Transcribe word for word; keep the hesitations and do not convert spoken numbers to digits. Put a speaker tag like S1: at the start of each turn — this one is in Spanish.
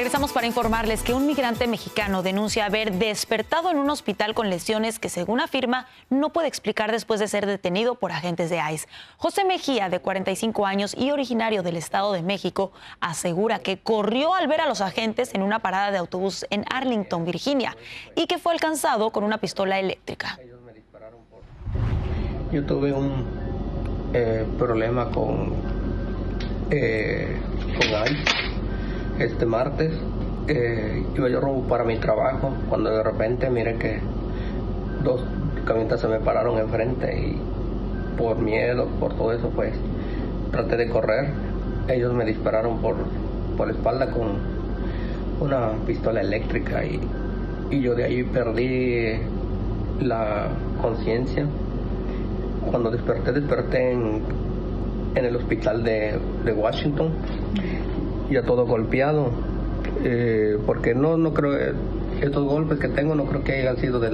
S1: Regresamos para informarles que un migrante mexicano denuncia haber despertado en un hospital con lesiones que, según afirma, no puede explicar después de ser detenido por agentes de ICE. José Mejía, de cuarenta y cinco años y originario del Estado de México, asegura que corrió al ver a los agentes en una parada de autobús en Arlington, Virginia, y que fue alcanzado con una pistola eléctrica.
S2: Yo tuve un eh, problema con, eh, con ICE. Este martes eh, iba yo rumbo para mi trabajo cuando de repente miré que dos camionetas se me pararon enfrente y por miedo, por todo eso, pues traté de correr. Ellos me dispararon por, por la espalda con una pistola eléctrica y, y yo de ahí perdí la conciencia. Cuando desperté, desperté en, en el hospital de, de Washington. Ya todo golpeado, eh, porque no, no creo, estos golpes que tengo no creo que hayan sido de